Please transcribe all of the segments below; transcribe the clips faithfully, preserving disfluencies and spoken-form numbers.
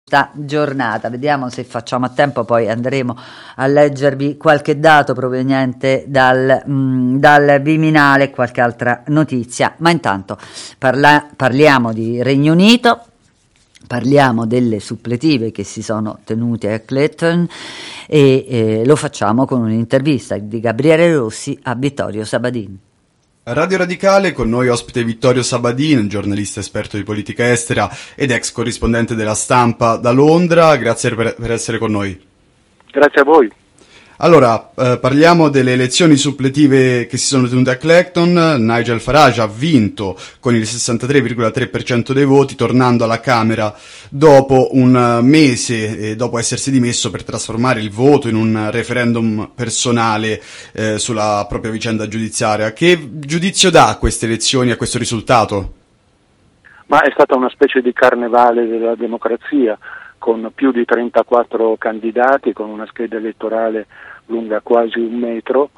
questa giornata. Vediamo se facciamo a tempo, poi andremo a leggervi qualche dato proveniente dal, mh, dal Viminale e qualche altra notizia, ma intanto parla- parliamo di Regno Unito. Parliamo delle suppletive che si sono tenute a Clayton e eh, lo facciamo con un'intervista di Gabriele Rossi a Vittorio Sabadin. Radio Radicale, con noi ospite Vittorio Sabadin, giornalista esperto di politica estera ed ex corrispondente della Stampa da Londra. Grazie per, per essere con noi. Grazie a voi. Allora, eh, parliamo delle elezioni suppletive che si sono tenute a Clacton. Nigel Farage ha vinto con il sessantatré virgola tre per cento dei voti, tornando alla Camera dopo un mese, eh, dopo essersi dimesso per trasformare il voto in un referendum personale eh, sulla propria vicenda giudiziaria. Che giudizio dà a queste elezioni, a questo risultato? Ma è stata una specie di carnevale della democrazia, con più di trentaquattro candidati, con una scheda elettorale lunga quasi un metro.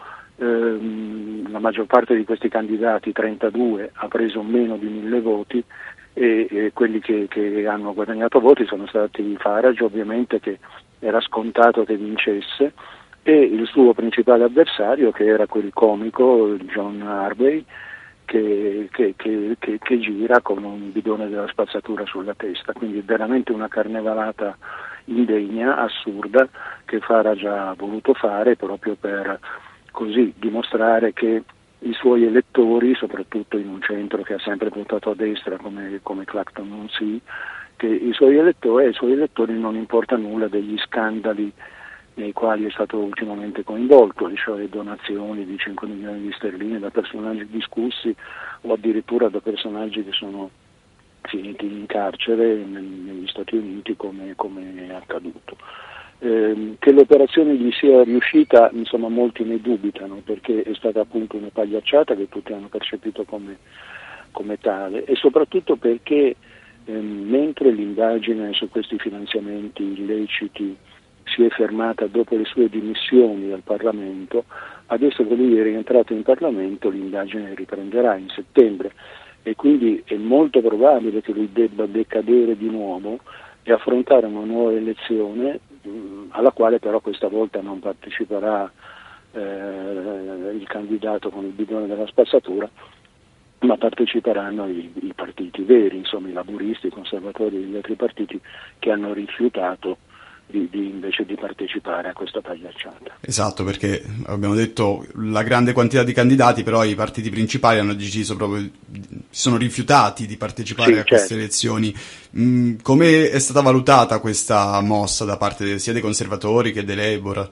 Ehm, la maggior parte di questi candidati, trentadue, ha preso meno di mille voti e, e quelli che, che hanno guadagnato voti sono stati Farage, ovviamente, che era scontato che vincesse, e il suo principale avversario, che era quel comico John Harvey, Che, che, che, che, che gira con un bidone della spazzatura sulla testa. Quindi veramente una carnevalata indegna, assurda, che Farage ha voluto fare proprio per così dimostrare che i suoi elettori, soprattutto in un centro che ha sempre votato a destra come, come Clacton-on-Sea, che i suoi elettori, ai suoi elettori non importa nulla degli scandali nei quali è stato ultimamente coinvolto, cioè donazioni di cinque milioni di sterline da personaggi discussi o addirittura da personaggi che sono finiti in carcere negli Stati Uniti, come, come è accaduto. Eh, che l'operazione gli sia riuscita, insomma, molti ne dubitano, perché è stata appunto una pagliacciata che tutti hanno percepito come, come tale, e soprattutto perché eh, mentre l'indagine su questi finanziamenti illeciti si è fermata dopo le sue dimissioni dal Parlamento, adesso che lui è rientrato in Parlamento l'indagine riprenderà in settembre, e quindi è molto probabile che lui debba decadere di nuovo e affrontare una nuova elezione mh, alla quale però questa volta non parteciperà eh, il candidato con il bidone della spazzatura, ma parteciperanno i, i partiti veri, insomma i laburisti, i conservatori e gli altri partiti che hanno rifiutato Di, di invece di partecipare a questa pagliacciata. Esatto, perché abbiamo detto la grande quantità di candidati, però i partiti principali hanno deciso proprio, si sono rifiutati di partecipare sì, a queste certo. elezioni. Mm, come è stata valutata questa mossa da parte sia dei conservatori che dei Labour?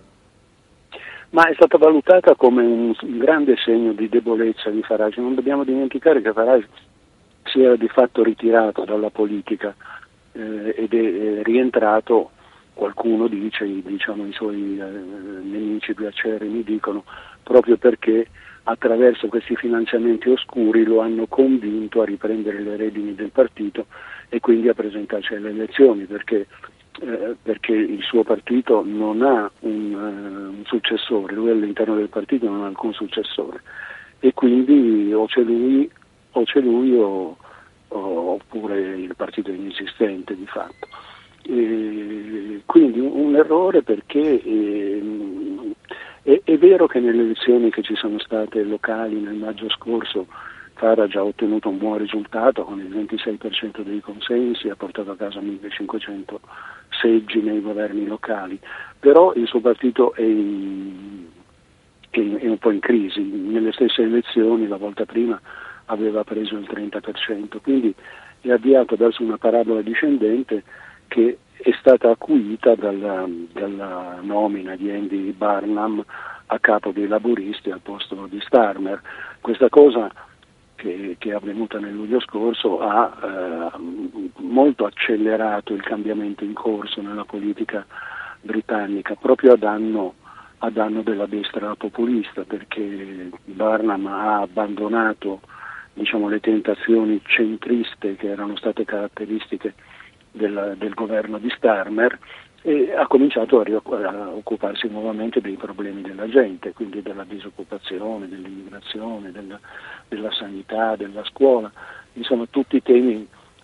Ma è stata valutata come un, un grande segno di debolezza di Farage. Non dobbiamo dimenticare che Farage si era di fatto ritirato dalla politica eh, ed è, è rientrato. Qualcuno dice, diciamo i suoi eh, nemici più acerrimi dicono, proprio perché attraverso questi finanziamenti oscuri lo hanno convinto a riprendere le redini del partito e quindi a presentarsi alle elezioni, perché, eh, perché il suo partito non ha un, uh, un successore, lui all'interno del partito non ha alcun successore, e quindi o c'è lui o c'è lui o, o, oppure il partito è inesistente di fatto. Eh, quindi un, un errore, perché eh, è, è vero che nelle elezioni che ci sono state locali nel maggio scorso Farage ha ottenuto un buon risultato con il ventisei per cento dei consensi, ha portato a casa millecinquecento seggi nei governi locali, però il suo partito è, in, è, in, è un po' in crisi. Nelle stesse elezioni la volta prima aveva preso il trenta per cento, quindi è avviato verso una parabola discendente che è stata acuita dalla, dalla nomina di Andy Barnum a capo dei laburisti al posto di Starmer. Questa cosa che, che è avvenuta nel luglio scorso ha eh, molto accelerato il cambiamento in corso nella politica britannica, proprio a danno, a danno della destra populista, perché Barnum ha abbandonato, diciamo, le tentazioni centriste che erano state caratteristiche Del, del governo di Starmer, e ha cominciato a, a occuparsi nuovamente dei problemi della gente, quindi della disoccupazione, dell'immigrazione, della, della sanità, della scuola, insomma tutti i temi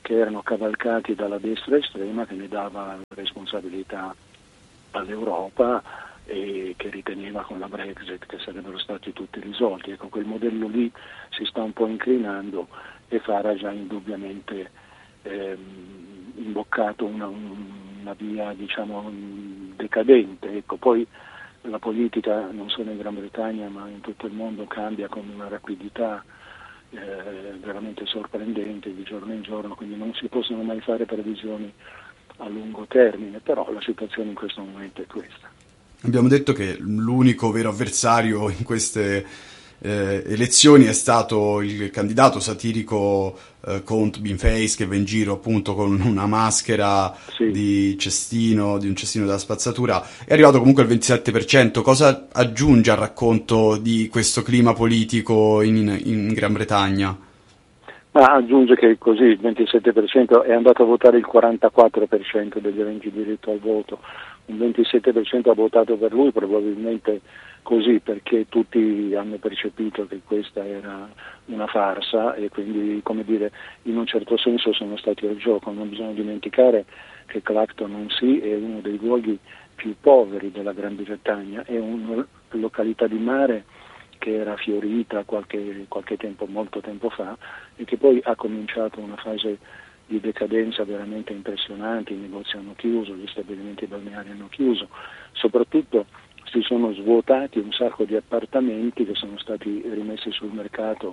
che erano cavalcati dalla destra estrema, che ne dava responsabilità all'Europa e che riteneva con la Brexit che sarebbero stati tutti risolti. Ecco, quel modello lì si sta un po' inclinando e Farage ha indubbiamente ehm, imboccato una, una via, diciamo, decadente. Ecco, poi la politica non solo in Gran Bretagna ma in tutto il mondo cambia con una rapidità eh, veramente sorprendente di giorno in giorno, quindi non si possono mai fare previsioni a lungo termine, però la situazione in questo momento è questa. Abbiamo detto che l'unico vero avversario in queste eh, elezioni è stato il candidato satirico eh, Count Beanface, che va in giro appunto con una maschera sì. di cestino, di un cestino della spazzatura. È arrivato comunque al ventisette per cento. Cosa aggiunge al racconto di questo clima politico in, in Gran Bretagna? Ma aggiunge che così il ventisette per cento è andato a votare il quarantaquattro per cento degli aventi diritto al voto, un ventisette per cento ha votato per lui, probabilmente così perché tutti hanno percepito che questa era una farsa e quindi, come dire, in un certo senso sono stati al gioco. Non bisogna dimenticare che Clacton-on-Sea è uno dei luoghi più poveri della Gran Bretagna, è una località di mare che era fiorita qualche, qualche tempo, molto tempo fa, e che poi ha cominciato una fase di decadenza veramente impressionante. I negozi hanno chiuso, gli stabilimenti balneari hanno chiuso, soprattutto si sono svuotati un sacco di appartamenti che sono stati rimessi sul mercato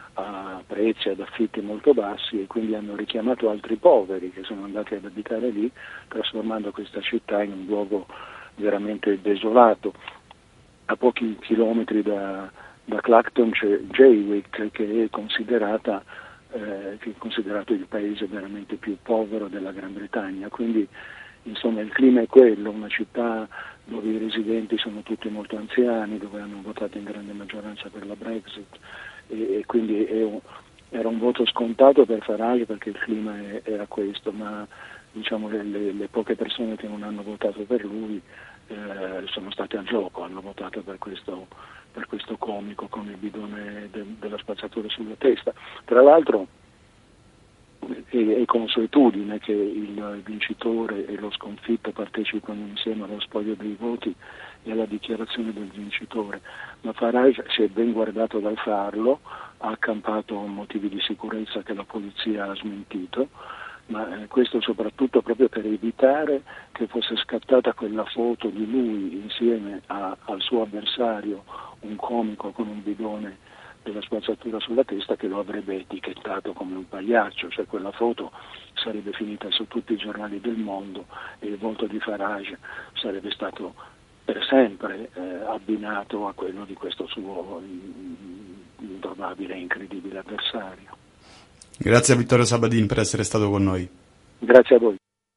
a prezzi, ad affitti molto bassi, e quindi hanno richiamato altri poveri che sono andati ad abitare lì, trasformando questa città in un luogo veramente desolato. A pochi chilometri da, da Clacton c'è Jaywick, che è considerata eh, che è considerato il paese veramente più povero della Gran Bretagna, quindi insomma il clima è quello, una città dove i residenti sono tutti molto anziani, dove hanno votato in grande maggioranza per la Brexit, e, e quindi è un, era un voto scontato per Farage perché il clima è, era questo, ma diciamo le, le, le poche persone che non hanno votato per lui Eh, sono state al gioco, hanno votato per questo, per questo comico con il bidone de, della spazzatura sulla testa. Tra l'altro è, è consuetudine che il vincitore e lo sconfitto partecipano insieme allo spoglio dei voti e alla dichiarazione del vincitore, ma Farage si è ben guardato dal farlo, ha accampato motivi di sicurezza che la polizia ha smentito, ma eh, questo soprattutto proprio per evitare che fosse scattata quella foto di lui insieme a, al suo avversario, un comico con un bidone della spazzatura sulla testa, che lo avrebbe etichettato come un pagliaccio, cioè quella foto sarebbe finita su tutti i giornali del mondo e il volto di Farage sarebbe stato per sempre eh, abbinato a quello di questo suo improbabile e incredibile avversario. Grazie a Vittorio Sabadin per essere stato con noi. Grazie a voi.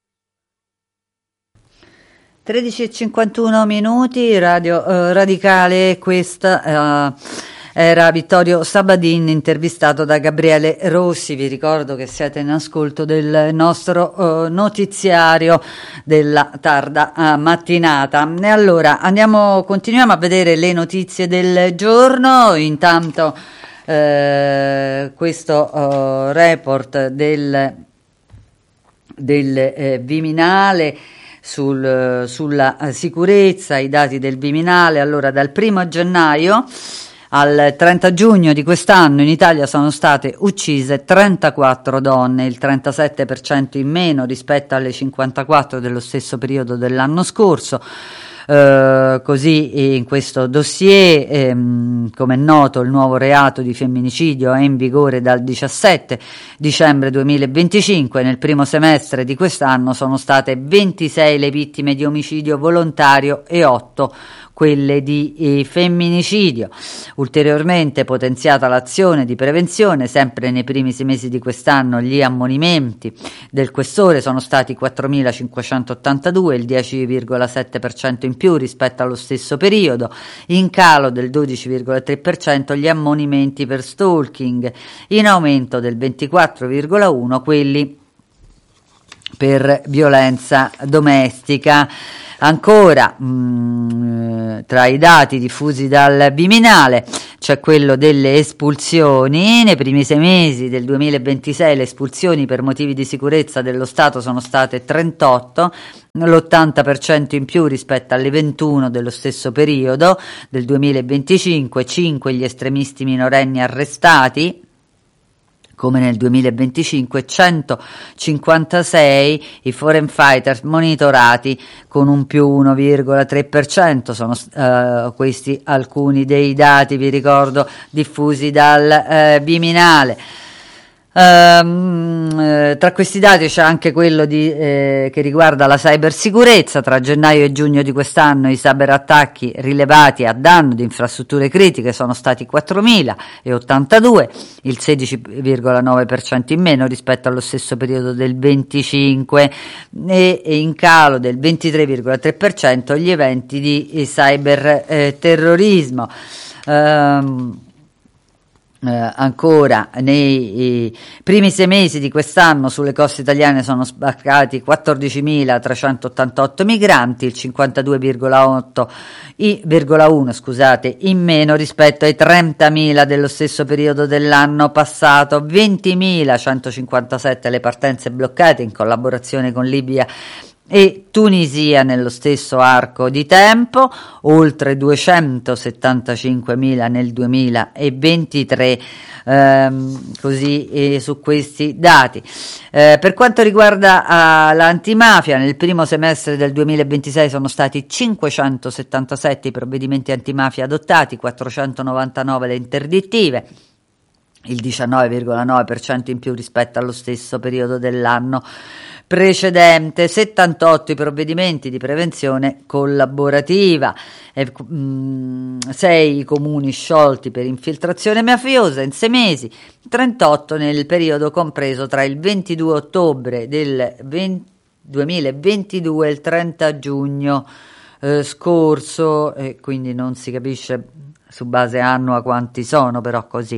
tredici e cinquantuno minuti, Radio eh, Radicale, questa eh, era Vittorio Sabadin intervistato da Gabriele Rossi. Vi ricordo che siete in ascolto del nostro eh, notiziario della tarda eh, mattinata. E allora andiamo, continuiamo a vedere le notizie del giorno. Intanto Eh, questo uh, report del, del eh, Viminale sul, uh, sulla uh, sicurezza, i dati del Viminale. Allora, dal primo gennaio al trenta giugno di quest'anno in Italia sono state uccise trentaquattro donne, il trentasette per cento in meno rispetto alle cinquantaquattro dello stesso periodo dell'anno scorso. Uh, così in questo dossier, ehm, come è noto, il nuovo reato di femminicidio è in vigore dal diciassette dicembre duemilaventicinque. Nel primo semestre di quest'anno sono state ventisei le vittime di omicidio volontario e otto quelle di eh, femminicidio. Ulteriormente potenziata l'azione di prevenzione, sempre nei primi sei mesi di quest'anno gli ammonimenti del questore sono stati quattromilacinquecentottantadue, il dieci virgola sette per cento in più rispetto allo stesso periodo, in calo del dodici virgola tre per cento gli ammonimenti per stalking, in aumento del ventiquattro virgola uno per cento quelli per violenza domestica. Ancora, mh, tra i dati diffusi dal Viminale c'è quello delle espulsioni. Nei primi sei mesi del duemilaventisei le espulsioni per motivi di sicurezza dello Stato sono state trentotto, l'ottanta per cento in più rispetto alle ventuno dello stesso periodo del duemilaventicinque, cinque gli estremisti minorenni arrestati, come nel duemilaventicinque, centocinquantasei i foreign fighters monitorati con un più uno virgola tre per cento, sono uh, questi alcuni dei dati, vi ricordo, diffusi dal uh, Viminale. Um, eh, tra questi dati c'è anche quello di, eh, che riguarda la cybersicurezza. Tra gennaio e giugno di quest'anno i cyberattacchi rilevati a danno di infrastrutture critiche sono stati quattromilaottantadue, il sedici virgola nove per cento in meno rispetto allo stesso periodo del venticinque, e, e in calo del ventitré virgola tre per cento gli eventi di cyberterrorismo. Eh, um, Eh, ancora nei eh, primi sei mesi di quest'anno sulle coste italiane sono sbarcati quattordicimilatrecentottantotto migranti, il cinquantadue virgola uno scusate, in meno rispetto ai trentamila dello stesso periodo dell'anno passato, ventimilacentocinquantasette le partenze bloccate in collaborazione con Libia e Tunisia nello stesso arco di tempo, oltre duecentosettantacinquemila nel duemilaventitré, ehm, così eh, su questi dati. Eh, per quanto riguarda uh, l'antimafia, nel primo semestre del duemilaventisei sono stati cinquecentosettantasette i provvedimenti antimafia adottati, quattrocentonovantanove le interdittive, il diciannove virgola nove per cento in più rispetto allo stesso periodo dell'anno precedente, settantotto i provvedimenti di prevenzione collaborativa, e, mh, sei i comuni sciolti per infiltrazione mafiosa in sei mesi, trentotto nel periodo compreso tra il ventidue ottobre del duemilaventidue e il trenta giugno eh, scorso, e quindi non si capisce su base annua quanti sono, però così.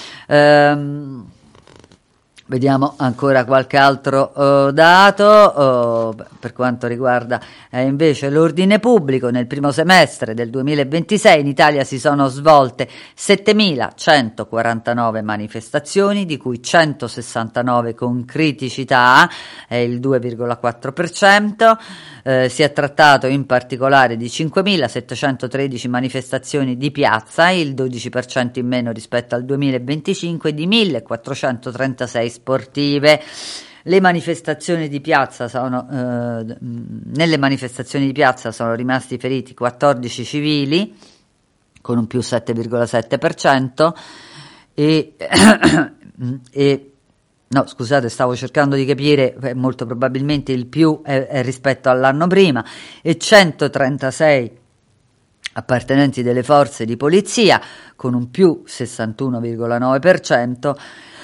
Ehm, Vediamo ancora qualche altro uh, dato uh, per quanto riguarda eh, invece l'ordine pubblico. Nel primo semestre del duemilaventisei in Italia si sono svolte settemilacentoquarantanove manifestazioni, di cui centosessantanove con criticità, è il due virgola quattro per cento. Eh, si è trattato in particolare di cinquemilasettecentotredici manifestazioni di piazza, il dodici per cento in meno rispetto al duemilaventicinque, di millequattrocentotrentasei sportive. Le manifestazioni di piazza sono eh, nelle manifestazioni di piazza sono rimasti feriti quattordici civili con un più sette virgola sette per cento e, e no scusate stavo cercando di capire, molto probabilmente il più è, è rispetto all'anno prima, e centotrentasei appartenenti delle forze di polizia con un più sessantuno virgola nove per cento.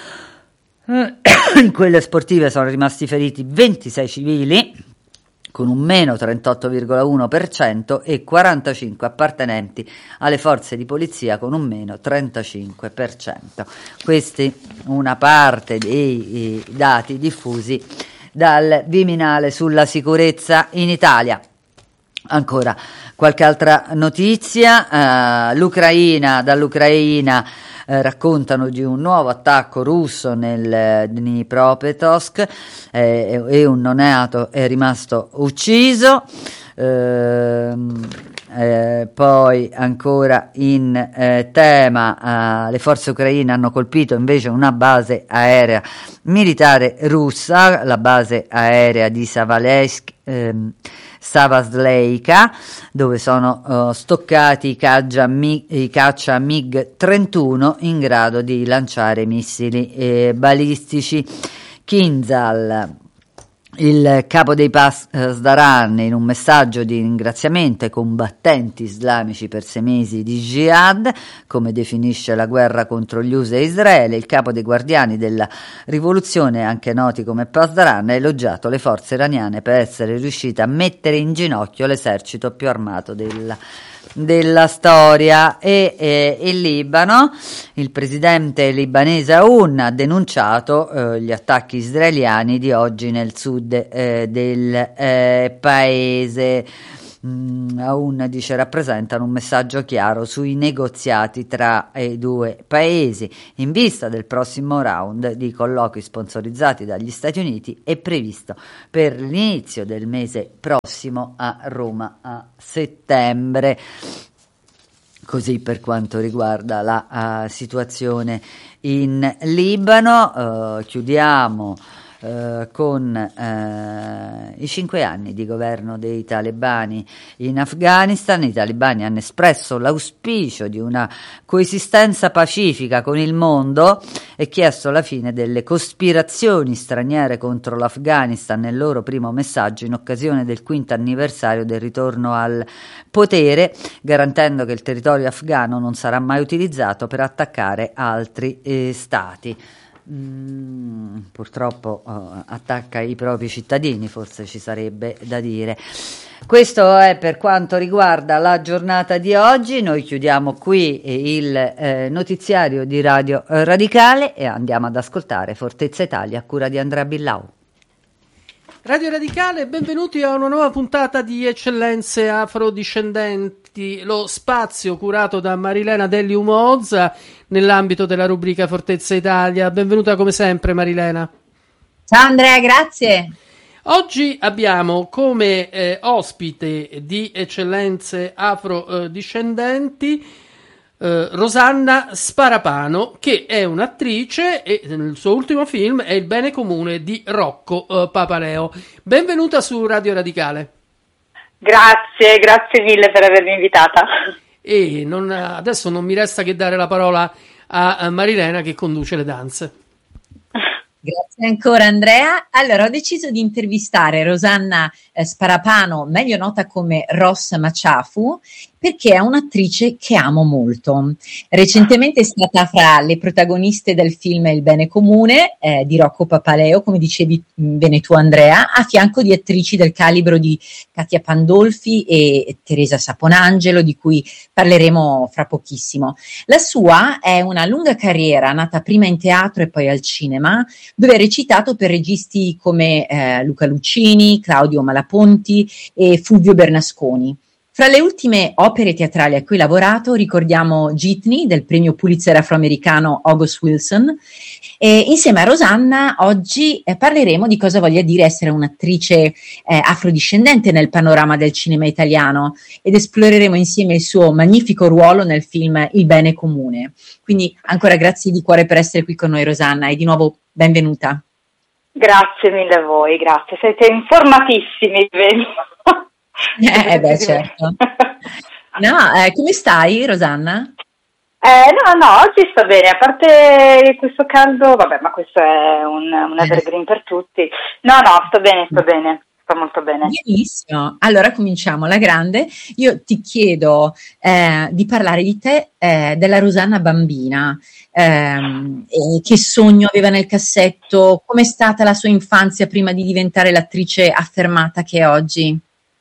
In quelle sportive sono rimasti feriti ventisei civili con un meno trentotto virgola uno per cento e quarantacinque appartenenti alle forze di polizia con un meno trentacinque per cento. Questi una parte dei dati diffusi dal Viminale sulla sicurezza in Italia. Ancora qualche altra notizia, uh, l'Ucraina, dall'Ucraina Eh, raccontano di un nuovo attacco russo nel Dnipropetrovsk eh, e un neonato è rimasto ucciso. Eh, eh, poi ancora in eh, tema eh, le forze ucraine hanno colpito invece una base aerea militare russa, la base aerea di Savalesk, ehm, Savasleika, dove sono uh, stoccati i caccia, Mi, i caccia MiG trentuno in grado di lanciare missili eh, balistici. Kinzhal, il capo dei Pasdaran, in un messaggio di ringraziamento ai combattenti islamici per sei mesi di jihad, come definisce la guerra contro gli U S A e Israele, il capo dei guardiani della rivoluzione, anche noti come Pasdaran, ha elogiato le forze iraniane per essere riuscite a mettere in ginocchio l'esercito più armato della della storia. E eh, il Libano, il presidente libanese Aoun ha denunciato eh, gli attacchi israeliani di oggi nel sud eh, del eh, paese. mh, Aoun dice rappresentano un messaggio chiaro sui negoziati tra i due paesi in vista del prossimo round di colloqui sponsorizzati dagli Stati Uniti è previsto per l'inizio del mese prossimo a Roma a settembre. Così per quanto riguarda la uh, situazione in Libano. Uh, chiudiamo uh, con uh, i cinque anni di governo dei talebani in Afghanistan. I talebani hanno espresso l'auspicio di una coesistenza pacifica con il mondo e chiesto la fine delle cospirazioni straniere contro l'Afghanistan nel loro primo messaggio in occasione del quinto anniversario del ritorno al potere, garantendo che il territorio afghano non sarà mai utilizzato per attaccare altri eh, stati. Mm, purtroppo uh, attacca i propri cittadini, forse ci sarebbe da dire. Questo è per quanto riguarda la giornata di oggi. Noi chiudiamo qui il eh, notiziario di Radio Radicale e andiamo ad ascoltare Fortezza Italia a cura di Andrea Billau. Radio Radicale, benvenuti a una nuova puntata di Eccellenze Afrodiscendenti, lo spazio curato da Marilena Delli Umozza nell'ambito della rubrica Fortezza Italia. Benvenuta come sempre, Marilena. Ciao Andrea, grazie. Oggi abbiamo come eh, ospite di Eccellenze Afrodiscendenti Uh, Rosanna Sparapano, che è un'attrice e il suo ultimo film è Il bene comune di Rocco uh, Papaleo. Benvenuta su Radio Radicale. Grazie, grazie mille per avermi invitata. E non, adesso non mi resta che dare la parola a, a Marilena che conduce le danze. Grazie ancora Andrea. Allora ho deciso di intervistare Rosanna eh, Sparapano, meglio nota come Ross Maciafu, perché è un'attrice che amo molto. Recentemente è stata fra le protagoniste del film Il bene comune eh, di Rocco Papaleo, come dicevi bene tu Andrea, a fianco di attrici del calibro di Katia Pandolfi e Teresa Saponangelo, di cui parleremo fra pochissimo. La sua è una lunga carriera, nata prima in teatro e poi al cinema, dove ha recitato per registi come eh, Luca Lucini, Claudio Malaponti e Fulvio Bernasconi. Fra le ultime opere teatrali a cui ha lavorato ricordiamo Jitney del premio Pulitzer afroamericano August Wilson e insieme a Rosanna oggi eh, parleremo di cosa voglia dire essere un'attrice eh, afrodiscendente nel panorama del cinema italiano ed esploreremo insieme il suo magnifico ruolo nel film Il bene comune. Quindi ancora grazie di cuore per essere qui con noi Rosanna e di nuovo benvenuta. Grazie mille a voi, grazie, siete informatissimi, vedi? Eh beh certo. No, eh, come stai Rosanna? Eh, no, no, oggi sto bene, a parte questo caldo, vabbè, ma questo è un, un evergreen per tutti. No, no, sto bene, sto bene, sto molto bene. Benissimo, allora cominciamo alla grande. Io ti chiedo eh, di parlare di te, eh, della Rosanna bambina, ehm, e che sogno aveva nel cassetto, com'è stata la sua infanzia prima di diventare l'attrice affermata che è oggi?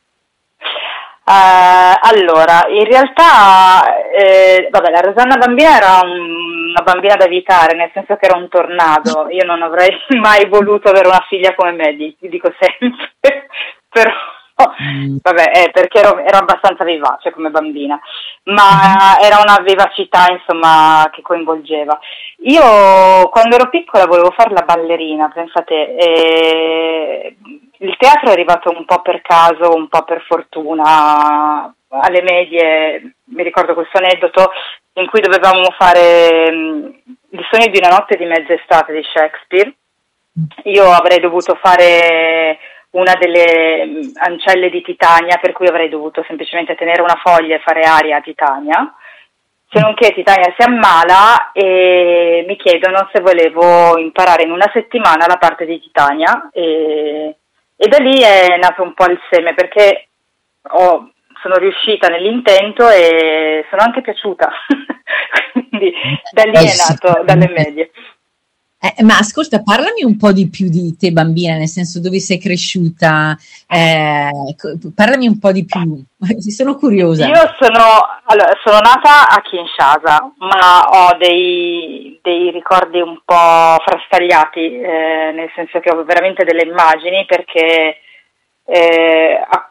Uh, allora, in realtà, eh, vabbè, la Rosanna bambina era un, una bambina da evitare, nel senso che era un tornado. Io non avrei mai voluto avere una figlia come me, dico sempre, però, vabbè, eh, perché ero, ero abbastanza vivace come bambina, ma era una vivacità, insomma, che coinvolgeva. Io, quando ero piccola, volevo fare la ballerina, pensate, e il teatro è arrivato un po' per caso, un po' per fortuna. Alle medie mi ricordo questo aneddoto in cui dovevamo fare um, Il sogno di una notte di mezz'estate di Shakespeare. Io avrei dovuto fare una delle ancelle di Titania, per cui avrei dovuto semplicemente tenere una foglia e fare aria a Titania. Se non che Titania si ammala e mi chiedono se volevo imparare in una settimana la parte di Titania e E da lì è nato un po' il seme, perché ho, sono riuscita nell'intento e sono anche piaciuta. Quindi da lì è nato, dalle medie. Eh, ma ascolta, parlami un po' di più di te bambina, nel senso dove sei cresciuta, eh, parlami un po' di più, sono curiosa. Io sono, allora, sono nata a Kinshasa, ma ho dei, dei ricordi un po' frastagliati, eh, nel senso che ho veramente delle immagini, perché eh, a,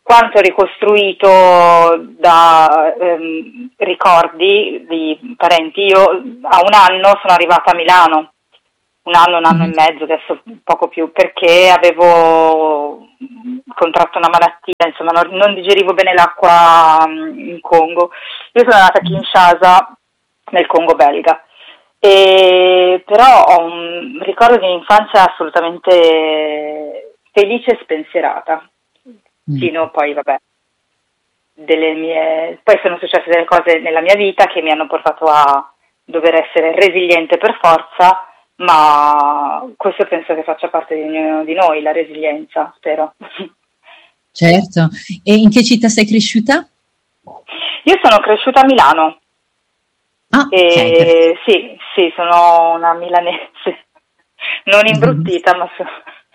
quanto ricostruito da ehm, ricordi di parenti. Io a un anno sono arrivata a Milano, un anno, un anno mm. e mezzo, adesso poco più, perché avevo contratto una malattia, insomma non, non digerivo bene l'acqua in Congo. Io sono nata a Kinshasa, nel Congo belga, e però ho un ricordo di un'infanzia assolutamente felice e spensierata, mm. fino poi vabbè delle mie poi sono successe delle cose nella mia vita che mi hanno portato a dover essere resiliente per forza, ma questo penso che faccia parte di ognuno di noi, la resilienza, spero. Certo. E in che città sei cresciuta? Io sono cresciuta a Milano. Ah, e, sì, sì, sono una milanese, non imbruttita, mm. ma sono,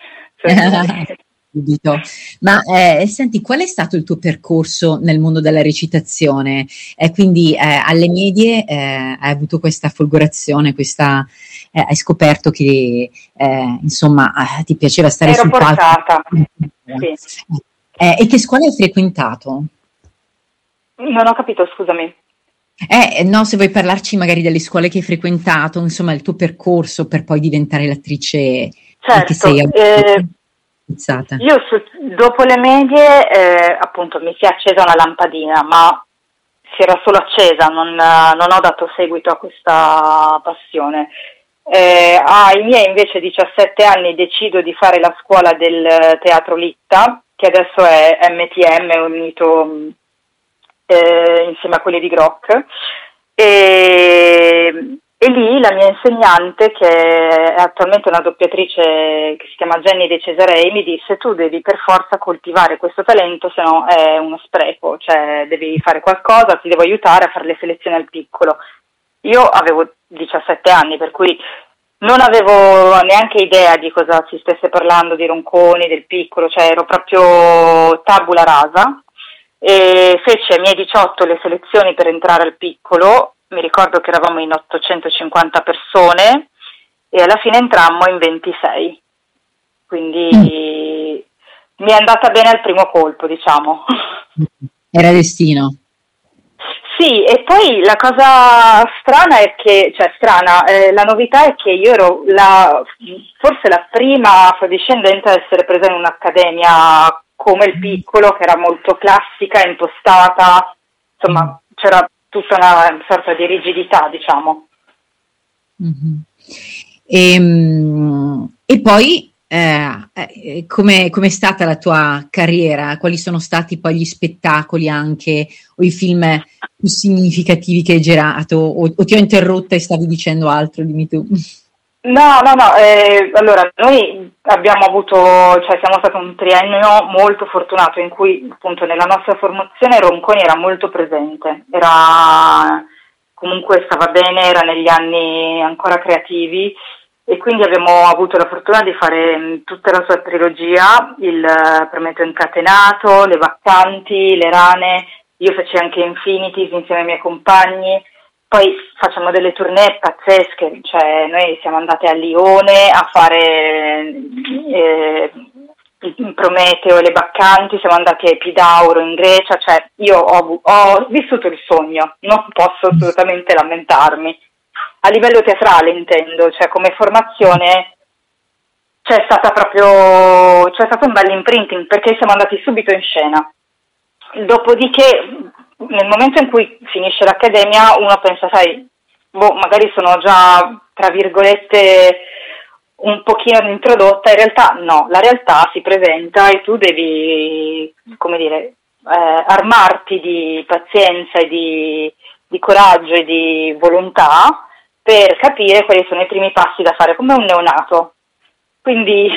sono Ma eh, senti, qual è stato il tuo percorso nel mondo della recitazione? Eh, quindi eh, alle medie eh, hai avuto questa folgorazione, questa, eh, hai scoperto che eh, insomma eh, ti piaceva stare Ero sul portata. palco. Sì. Eh, e che scuola hai frequentato? Non ho capito, scusami. Eh, no, se vuoi parlarci magari delle scuole che hai frequentato, insomma il tuo percorso per poi diventare l'attrice certo, che sei eh, io su, dopo le medie eh, appunto mi si è accesa una lampadina, ma si era solo accesa, non, non ho dato seguito a questa passione. Eh, ai miei invece diciassette anni decido di fare la scuola del Teatro Litta, che adesso è M T M, unito Eh, insieme a quelli di Grock, e, e lì la mia insegnante, che è attualmente una doppiatrice che si chiama Jenny De Cesarei, mi disse: tu devi per forza coltivare questo talento, se no è uno spreco, cioè devi fare qualcosa, ti devo aiutare a fare le selezioni al piccolo. Io avevo diciassette anni, per cui non avevo neanche idea di cosa si stesse parlando, di Ronconi, del piccolo, cioè ero proprio tabula rasa. E feci ai miei diciotto le selezioni per entrare al piccolo, mi ricordo che eravamo in ottocentocinquanta persone e alla fine entrammo in ventisei, quindi mm. mi è andata bene al primo colpo, diciamo. Era destino. Sì, e poi la cosa strana è che, cioè strana, eh, la novità è che io ero la, forse la prima afrodiscendente a essere presa in un'accademia come il piccolo, che era molto classica, impostata, insomma c'era tutta una sorta di rigidità, diciamo. Mm-hmm. E, e poi eh, come è stata la tua carriera? Quali sono stati poi gli spettacoli anche o i film più significativi che hai girato, o, o ti ho interrotta e stavi dicendo altro? Dimmi tu. No, no, no, eh, allora noi abbiamo avuto, cioè siamo stati un triennio molto fortunato in cui appunto nella nostra formazione Ronconi era molto presente, era comunque stava bene, era negli anni ancora creativi e quindi abbiamo avuto la fortuna di fare tutta la sua trilogia, il Prometeo Incatenato, Le Vaccanti, Le Rane, io feci anche Infinities insieme ai miei compagni. Poi facciamo delle tournée pazzesche, cioè noi siamo andate a Lione a fare eh, il Prometeo e Le Baccanti, siamo andati a Epidauro in Grecia, cioè io ho, ho vissuto il sogno, non posso assolutamente lamentarmi. A livello teatrale intendo, cioè come formazione c'è stata proprio, c'è stato un bel imprinting perché siamo andati subito in scena. Dopodiché nel momento in cui finisce l'accademia uno pensa, sai, boh, magari sono già, tra virgolette, un pochino introdotta, in realtà no, la realtà si presenta e tu devi, come dire, eh, armarti di pazienza e di, di coraggio e di volontà per capire quali sono i primi passi da fare, come un neonato. Quindi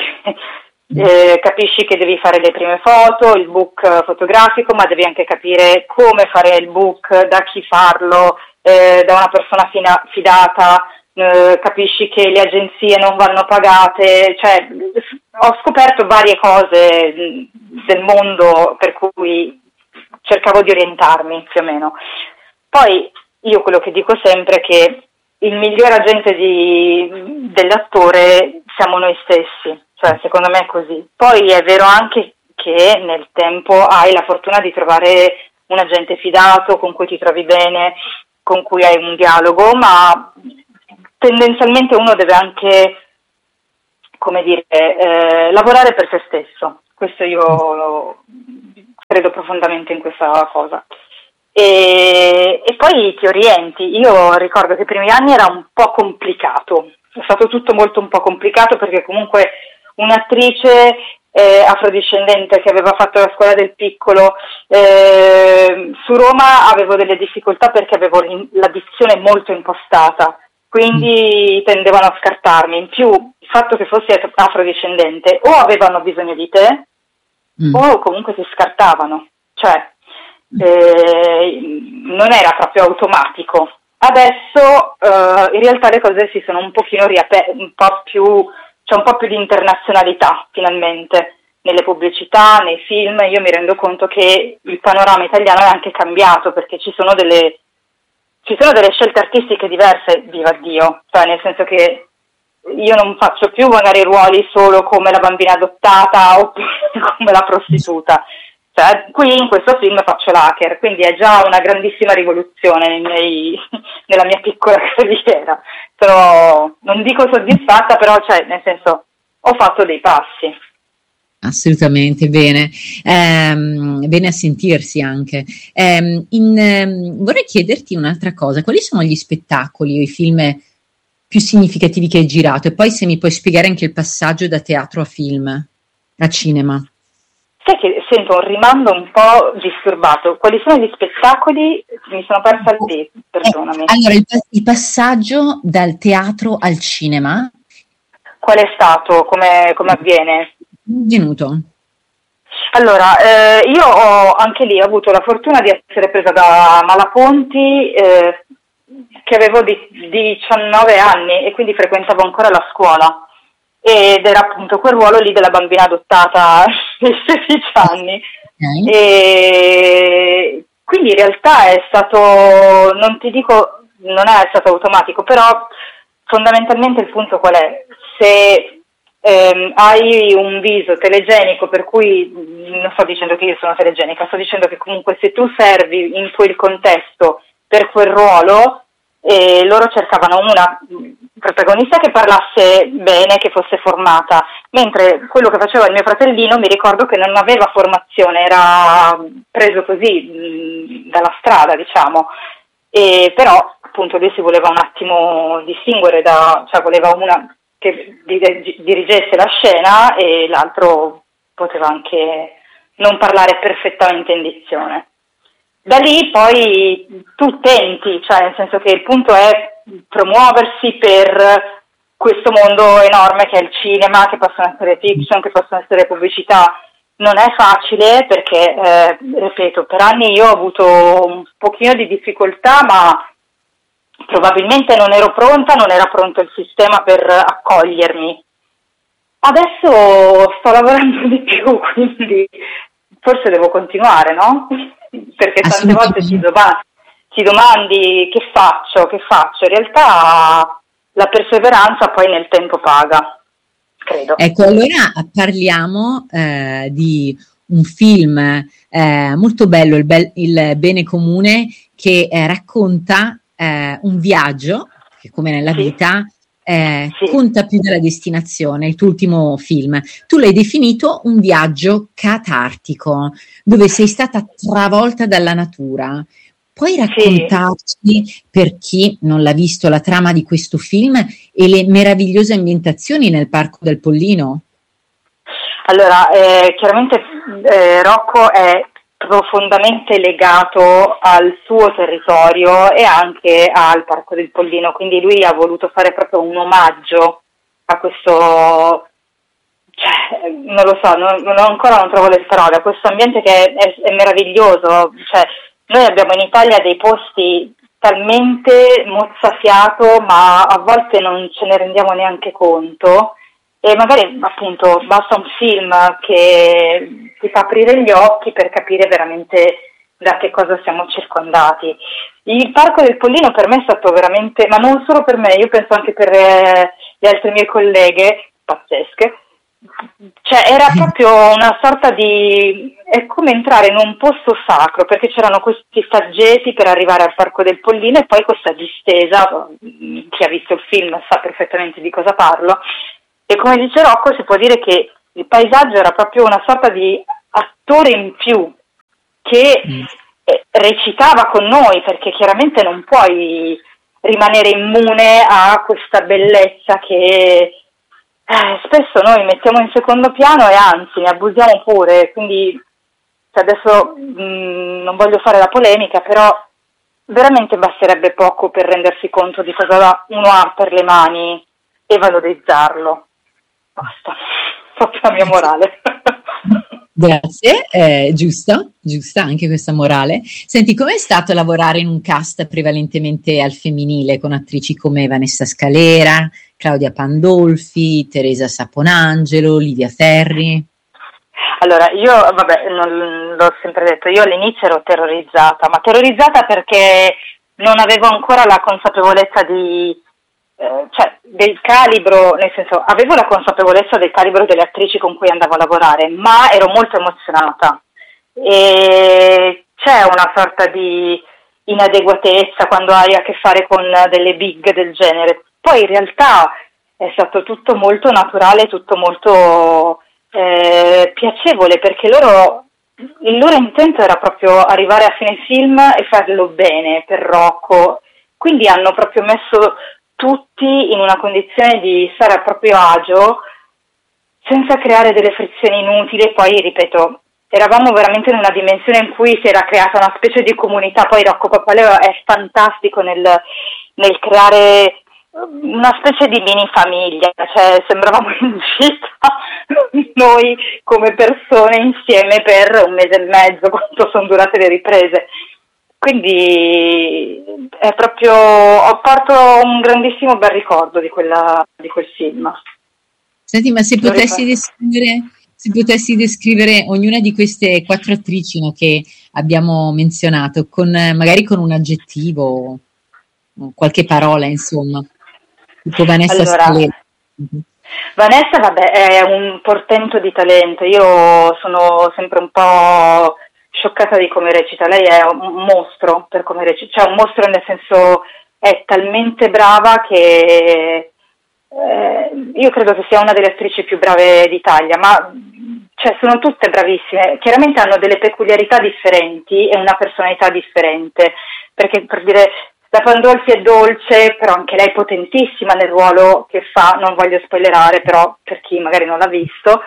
Eh, capisci che devi fare le prime foto, il book fotografico, ma devi anche capire come fare il book, da chi farlo, eh, da una persona fina- fidata, eh, capisci che le agenzie non vanno pagate, cioè ho scoperto varie cose del mondo per cui cercavo di orientarmi più o meno. Poi io quello che dico sempre è che il miglior agente di, dell'attore siamo noi stessi. Cioè, secondo me è così. Poi è vero anche che nel tempo hai la fortuna di trovare un agente fidato con cui ti trovi bene, con cui hai un dialogo, ma tendenzialmente uno deve anche, come dire, eh, lavorare per se stesso. Questo io credo profondamente in questa cosa. E, e poi ti orienti. Io ricordo che i primi anni era un po' complicato, è stato tutto molto un po' complicato, perché comunque un'attrice eh, afrodiscendente che aveva fatto la scuola del piccolo, eh, su Roma avevo delle difficoltà perché avevo la dizione molto impostata, quindi tendevano a scartarmi. In più il fatto che fossi afrodiscendente, o avevano bisogno di te mm. o comunque ti scartavano, cioè eh, non era proprio automatico. Adesso eh, in realtà le cose si sono un pochino riaperte, un po' più, c'è un po' più di internazionalità finalmente nelle pubblicità, nei film. Io mi rendo conto che il panorama italiano è anche cambiato, perché ci sono delle ci sono delle scelte artistiche diverse, viva Dio, cioè nel senso che io non faccio più magari ruoli solo come la bambina adottata oppure come la prostituta. Cioè, qui in questo film faccio l'hacker, quindi è già una grandissima rivoluzione nei miei, nella mia piccola carriera. Sono, non dico soddisfatta, però cioè, nel senso, ho fatto dei passi. Assolutamente, bene, ehm, bene a sentirsi anche. Ehm, in, ehm, vorrei chiederti un'altra cosa: quali sono gli spettacoli o i film più significativi che hai girato? E poi se mi puoi spiegare anche il passaggio da teatro a film, a cinema. Sai che sento un rimando un po' disturbato. Quali sono gli spettacoli? Mi sono persa il tempo, perdonami. Eh, allora, il, il passaggio dal teatro al cinema. Qual è stato? Come, come avviene? Venuto. Allora, eh, io ho anche lì avuto la fortuna di essere presa da Malaponti, eh, che avevo di, diciannove anni e quindi frequentavo ancora la scuola. Ed era appunto quel ruolo lì della bambina adottata ai sedici anni. Okay. E quindi in realtà è stato, non ti dico, non è stato automatico, però fondamentalmente il punto qual è? Se ehm, hai un viso telegenico, per cui non sto dicendo che io sono telegenica, sto dicendo che comunque se tu servi in quel contesto per quel ruolo, e loro cercavano una protagonista che parlasse bene, che fosse formata, mentre quello che faceva il mio fratellino mi ricordo che non aveva formazione, era preso così mh, dalla strada, diciamo, e però appunto lui si voleva un attimo distinguere da, cioè voleva una che dirigesse la scena e l'altro poteva anche non parlare perfettamente in dizione. Da lì poi tu tenti, cioè nel senso che il punto è promuoversi per questo mondo enorme che è il cinema, che possono essere fiction, che possono essere pubblicità. Non è facile perché, eh, ripeto, per anni io ho avuto un pochino di difficoltà, ma probabilmente non ero pronta, non era pronto il sistema per accogliermi. Adesso sto lavorando di più, quindi forse devo continuare, no? Perché tante volte ti domandi, ti domandi che faccio, che faccio. In realtà la perseveranza poi nel tempo paga, credo. Ecco, allora parliamo eh, di un film eh, molto bello, il, be- il Bene Comune, che eh, racconta eh, un viaggio che, come nella sì. vita, Eh, sì. conta più della destinazione. Il tuo ultimo film, tu l'hai definito un viaggio catartico, dove sei stata travolta dalla natura. Puoi raccontarci, sì. per chi non l'ha visto, la trama di questo film e le meravigliose ambientazioni nel Parco del Pollino? Allora, eh, chiaramente eh, Rocco è profondamente legato al suo territorio e anche al Parco del Pollino, quindi lui ha voluto fare proprio un omaggio a questo, cioè, non lo so, non, non ancora non trovo le parole, a questo ambiente che è, è, è meraviglioso. Cioè, noi abbiamo in Italia dei posti talmente mozzafiato, ma a volte non ce ne rendiamo neanche conto. E magari appunto basta un film che ti fa aprire gli occhi per capire veramente da che cosa siamo circondati. Il Parco del Pollino per me è stato veramente, ma non solo per me, io penso anche per eh, le altre mie colleghe pazzesche, cioè era proprio una sorta di, è come entrare in un posto sacro, perché c'erano questi faggeti per arrivare al Parco del Pollino e poi questa distesa, chi ha visto il film sa perfettamente di cosa parlo, e come dice Rocco si può dire che il paesaggio era proprio una sorta di attore in più che mm. recitava con noi, perché chiaramente non puoi rimanere immune a questa bellezza che Eh, spesso noi mettiamo in secondo piano e anzi ne abusiamo pure, quindi cioè adesso mh, non voglio fare la polemica, però veramente basterebbe poco per rendersi conto di cosa uno ha per le mani e valorizzarlo. Basta, proprio la mia morale. Grazie, eh, giusta, giusta anche questa morale. Senti, com'è stato lavorare in un cast prevalentemente al femminile con attrici come Vanessa Scalera, Claudia Pandolfi, Teresa Saponangelo, Livia Ferri? Allora, io, vabbè, non l'ho sempre detto, io all'inizio ero terrorizzata, ma terrorizzata perché non avevo ancora la consapevolezza di, eh, cioè, del calibro, nel senso, avevo la consapevolezza del calibro delle attrici con cui andavo a lavorare, ma ero molto emozionata e c'è una sorta di inadeguatezza quando hai a che fare con delle big del genere. Poi in realtà è stato tutto molto naturale, tutto molto eh, piacevole, perché loro, il loro intento era proprio arrivare a fine film e farlo bene per Rocco, quindi hanno proprio messo tutti in una condizione di stare a proprio agio senza creare delle frizioni inutili. E poi, ripeto, eravamo veramente in una dimensione in cui si era creata una specie di comunità. Poi Rocco Papaleo è fantastico nel, nel creare una specie di mini famiglia, cioè sembravamo in gita noi come persone insieme per un mese e mezzo, quanto sono durate le riprese. Quindi è proprio, ho porto un grandissimo bel ricordo di quella di quel film. Senti, ma se potessi descrivere se potessi descrivere ognuna di queste quattro attrici, no, che abbiamo menzionato, con magari con un aggettivo, qualche parola, insomma. Tipo Vanessa allora, Scalera. Vanessa, vabbè, è un portento di talento. Io sono sempre un po' scioccata di come recita. Lei è un mostro per come recita, cioè un mostro nel senso è talmente brava che eh, io credo che sia una delle attrici più brave d'Italia, ma cioè sono tutte bravissime. Chiaramente hanno delle peculiarità differenti e una personalità differente, perché per dire la Pandolfi è dolce, però anche lei è potentissima nel ruolo che fa, non voglio spoilerare, però per chi magari non l'ha visto.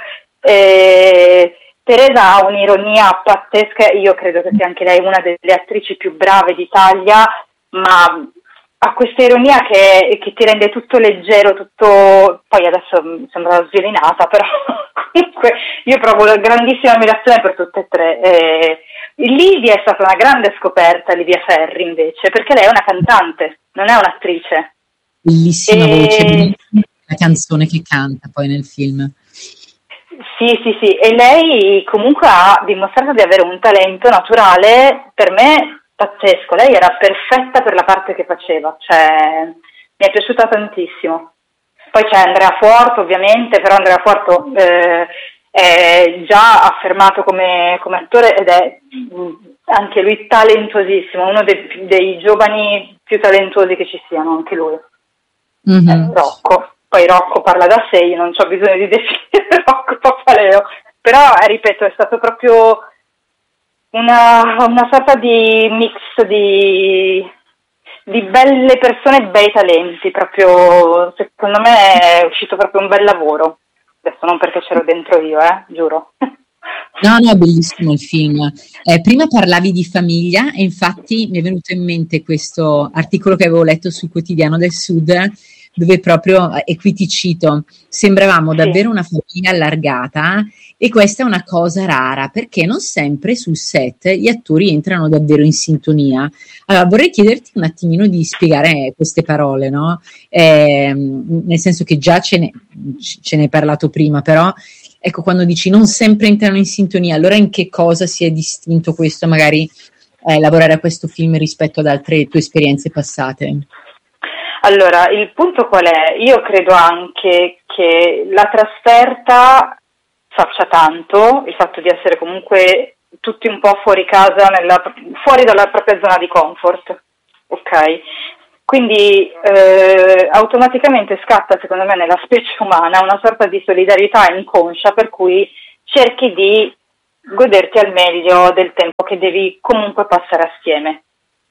E Teresa ha un'ironia pazzesca, io credo che sia anche lei una delle attrici più brave d'Italia, ma ha questa ironia che, che ti rende tutto leggero, tutto, poi adesso sembra sviolinata, però comunque io provo grandissima ammirazione per tutte e tre. E Livia è stata una grande scoperta, Livia Ferri invece, perché lei è una cantante, non è un'attrice. Bellissima e... voce, la canzone che canta poi nel film. Sì, sì, sì, e lei comunque ha dimostrato di avere un talento naturale, per me pazzesco. Lei era perfetta per la parte che faceva, cioè mi è piaciuta tantissimo. Poi c'è Andrea Fuorto ovviamente, però Andrea Fuorto eh, è già affermato come, come attore ed è anche lui talentosissimo, uno dei, dei giovani più talentuosi che ci siano, anche lui. Mm-hmm. Eh, Rocco, poi Rocco parla da sé, io non ho bisogno di definire Rocco Papaleo, però eh, ripeto, è stato proprio una, una sorta di mix di, di belle persone e bei talenti, proprio secondo me è uscito proprio un bel lavoro. Adesso non perché c'ero dentro io, eh, giuro. No, no, bellissimo il film. Eh, prima parlavi di famiglia e infatti mi è venuto in mente questo articolo che avevo letto sul Quotidiano del Sud, dove proprio, e qui ti cito, sembravamo sì. davvero una famiglia allargata, e questa è una cosa rara perché non sempre sul set gli attori entrano davvero in sintonia. Allora vorrei chiederti un attimino di spiegare queste parole, no? Eh, nel senso che già ce ne, ce ne hai parlato prima, però ecco, quando dici non sempre entrano in sintonia, allora in che cosa si è distinto questo, magari eh, lavorare a questo film rispetto ad altre tue esperienze passate? Allora, il punto qual è? Io credo anche che la trasferta faccia tanto, il fatto di essere comunque tutti un po' fuori casa, nella, fuori dalla propria zona di comfort, ok? Quindi eh, automaticamente scatta, secondo me, nella specie umana una sorta di solidarietà inconscia per cui cerchi di goderti al meglio del tempo che devi comunque passare assieme.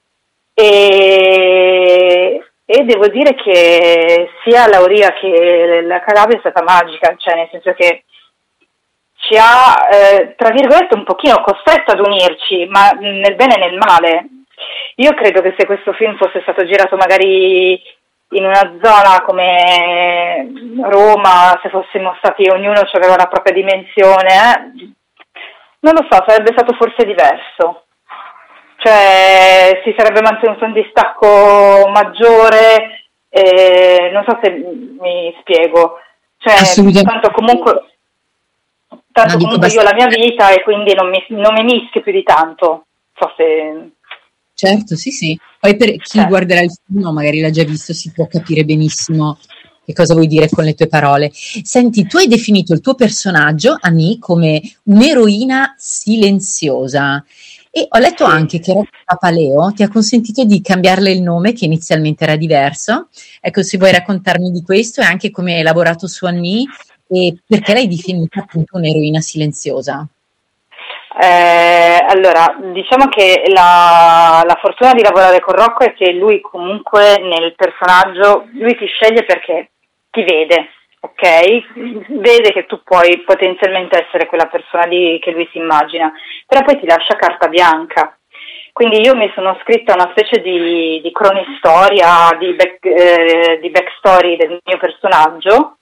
E, e devo dire che sia Lauria che la Calabria è stata magica, cioè nel senso che ci ha, eh, tra virgolette, un pochino costretto ad unirci, ma nel bene e nel male. Io credo che se questo film fosse stato girato magari in una zona come Roma, se fossimo stati, ognuno aveva la propria dimensione, eh, non lo so, sarebbe stato forse diverso. Cioè si sarebbe mantenuto un distacco maggiore, eh, non so se mi spiego. Cioè, tanto comunque... Tanto no, comunque io ho la mia vita e quindi non mi, non mi mischio più di tanto. So se... Certo, sì, sì. Poi per chi certo. guarderà il film, magari l'ha già visto, si può capire benissimo che cosa vuoi dire con le tue parole. Senti, tu hai definito il tuo personaggio, Annie, come un'eroina silenziosa. E ho letto sì. anche che Papaleo ti ha consentito di cambiarle il nome, che inizialmente era diverso. Ecco, se vuoi raccontarmi di questo e anche come hai lavorato su Annie e perché l'hai definita appunto un'eroina silenziosa. Eh, allora, diciamo che la, la fortuna di lavorare con Rocco è che lui comunque nel personaggio, lui ti sceglie perché ti vede, ok? Vede che tu puoi potenzialmente essere quella persona lì che lui si immagina, però poi ti lascia carta bianca. Quindi io mi sono scritta una specie di, di cronistoria, di, back, eh, di backstory del mio personaggio,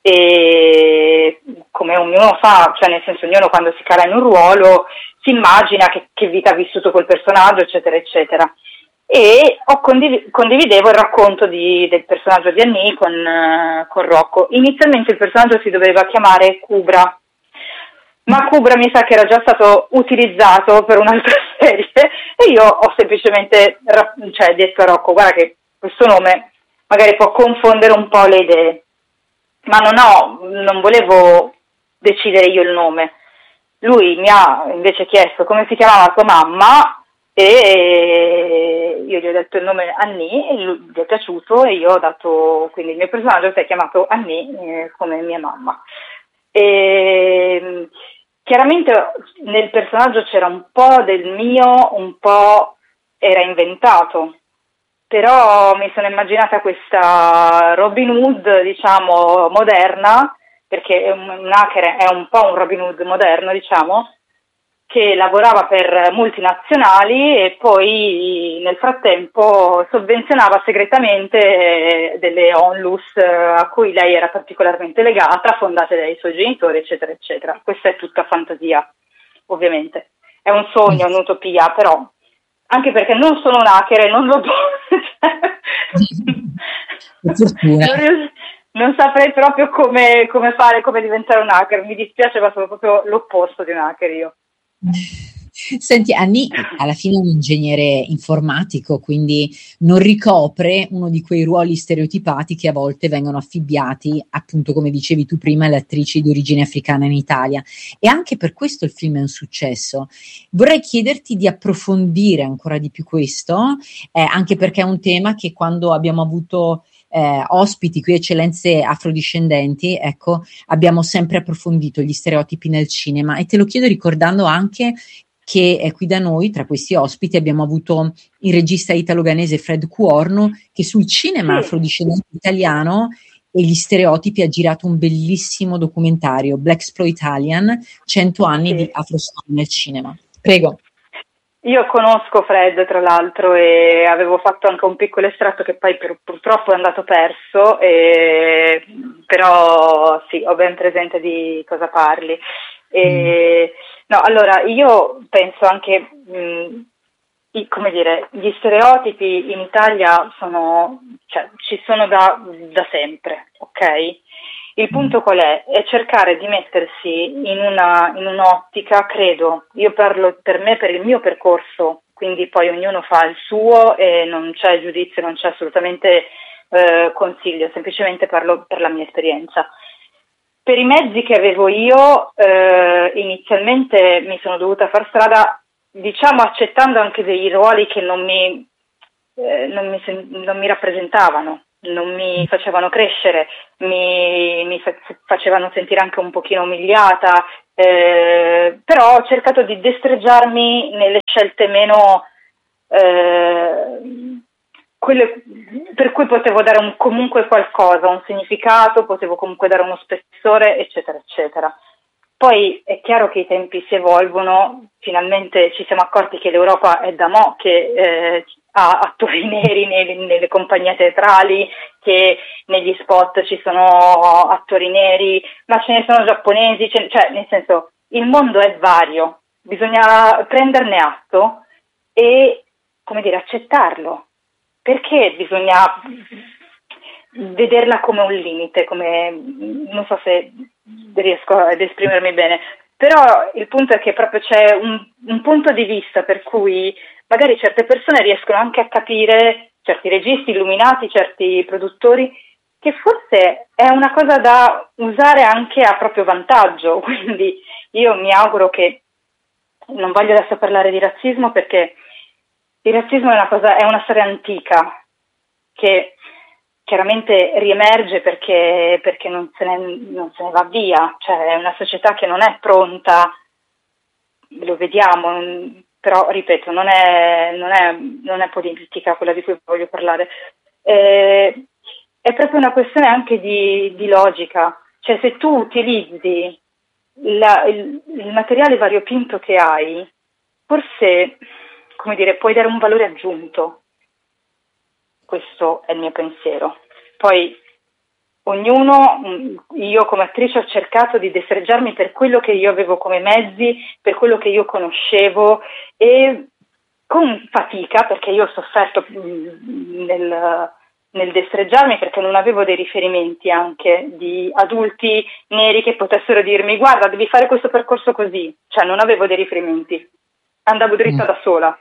e come ognuno fa, cioè nel senso ognuno quando si cala in un ruolo si immagina che, che vita ha vissuto quel personaggio, eccetera eccetera, e ho condiv- condividevo il racconto di, del personaggio di Annie con, uh, con Rocco. Inizialmente il personaggio si doveva chiamare Cubra, ma Cubra mi sa che era già stato utilizzato per un'altra serie e io ho semplicemente ra- cioè, detto a Rocco: guarda che questo nome magari può confondere un po' le idee. Ma non ho, non volevo decidere io il nome. Lui mi ha invece chiesto come si chiamava tua mamma e io gli ho detto il nome Annie e lui gli è piaciuto e io ho dato, quindi il mio personaggio si è chiamato Annie eh, come mia mamma. E chiaramente nel personaggio c'era un po' del mio, un po' era inventato. Però mi sono immaginata questa Robin Hood, diciamo, moderna, perché un, un hacker è un po' un Robin Hood moderno, diciamo, che lavorava per multinazionali e poi nel frattempo sovvenzionava segretamente delle onlus a cui lei era particolarmente legata, fondate dai suoi genitori, eccetera, eccetera. Questa è tutta fantasia, ovviamente. È un sogno, un'utopia, però... Anche perché non sono un hacker e non lo do. non, rius- non saprei proprio come, come fare, come diventare un hacker. Mi dispiace, ma sono proprio l'opposto di un hacker io. Senti, Annie alla fine è un ingegnere informatico, quindi non ricopre uno di quei ruoli stereotipati che a volte vengono affibbiati, appunto come dicevi tu prima, alle attrici di origine africana in Italia, e anche per questo il film è un successo. Vorrei chiederti di approfondire ancora di più questo, eh, anche perché è un tema che quando abbiamo avuto Eh, ospiti qui, eccellenze afrodiscendenti, ecco, abbiamo sempre approfondito gli stereotipi nel cinema e te lo chiedo ricordando anche che eh, qui da noi, tra questi ospiti, abbiamo avuto il regista italo-ghanese Fred Cuorno, che sul cinema sì. afrodiscendente italiano e gli stereotipi ha girato un bellissimo documentario, Blaxploitalian, cento anni sì. di afrostoria nel cinema. Prego. Io conosco Fred, tra l'altro, e avevo fatto anche un piccolo estratto che poi per, purtroppo è andato perso, e, però sì, ho ben presente di cosa parli. E, no, allora, io penso anche, mh, i, come dire, gli stereotipi in Italia sono, cioè, ci sono da, da sempre, ok? Il punto qual è? È cercare di mettersi in una in un'ottica, credo, io parlo per me, per il mio percorso, quindi poi ognuno fa il suo e non c'è giudizio, non c'è assolutamente eh, consiglio, semplicemente parlo per la mia esperienza. Per i mezzi che avevo io, eh, inizialmente mi sono dovuta far strada, diciamo, accettando anche dei ruoli che non mi, eh, non mi, non mi rappresentavano, non mi facevano crescere, mi, mi facevano sentire anche un pochino umiliata, eh, però ho cercato di destreggiarmi nelle scelte meno, eh, quelle per cui potevo dare un, comunque qualcosa, un significato, potevo comunque dare uno spessore, eccetera, eccetera. Poi è chiaro che i tempi si evolvono, finalmente ci siamo accorti che l'Europa è da mo' che eh, ha attori neri nelle, nelle compagnie teatrali, che negli spot ci sono attori neri, ma ce ne sono giapponesi, cioè, cioè nel senso il mondo è vario, bisogna prenderne atto e, come dire, accettarlo, perché bisogna vederla come un limite, come non so se riesco ad esprimermi bene, però il punto è che proprio c'è un, un punto di vista per cui magari certe persone riescono anche a capire, certi registi illuminati, certi produttori, che forse è una cosa da usare anche a proprio vantaggio. Quindi io mi auguro che, non voglio adesso parlare di razzismo perché il razzismo è una cosa, è una storia antica che chiaramente riemerge perché, perché non, se ne, non se ne va via, cioè è una società che non è pronta, lo vediamo, però ripeto, non è, non è, non è politica quella di cui voglio parlare, eh, è proprio una questione anche di, di logica, cioè se tu utilizzi la, il, il materiale variopinto che hai, forse, come dire, puoi dare un valore aggiunto. Questo è il mio pensiero. Poi ognuno, io come attrice ho cercato di destreggiarmi per quello che io avevo come mezzi, per quello che io conoscevo e con fatica, perché io ho sofferto nel, nel destreggiarmi perché non avevo dei riferimenti anche di adulti neri che potessero dirmi guarda devi fare questo percorso così, cioè non avevo dei riferimenti, andavo dritta mm. da sola.